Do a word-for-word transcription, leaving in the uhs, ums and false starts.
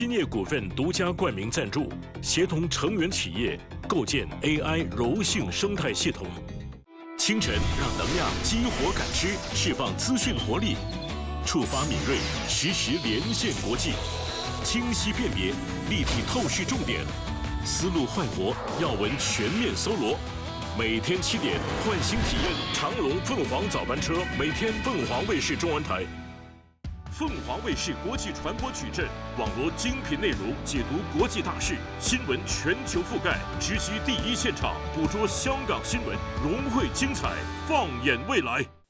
兴业股份独家冠名赞助，协同成员企业构建 A I 柔性生态系统。清晨让能量激活感知，释放资讯活力，触发敏锐，实时连线国际，清晰辨别，立体透视重点，思路焕活，要闻全面搜罗。每天七点，换新体验长隆凤凰早班车，每天凤凰卫视中文台。凤凰卫视国际传播矩阵，网罗精品内容，解读国际大事，新闻全球覆盖，直击第一现场，捕捉香港新闻，融汇精彩，放眼未来。